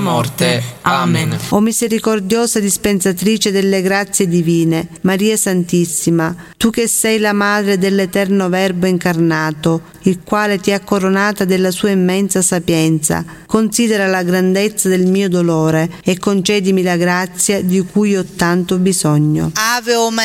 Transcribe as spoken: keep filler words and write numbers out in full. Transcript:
morte. Amen. O misericordiosa dispensatrice delle grazie divine, Maria Santissima, tu che sei la madre dell'eterno Verbo incarnato, il quale ti ha coronata della sua immensa sapienza, considera la grandezza del mio dolore e concedimi la grazia di cui ho tanto bisogno. Ave o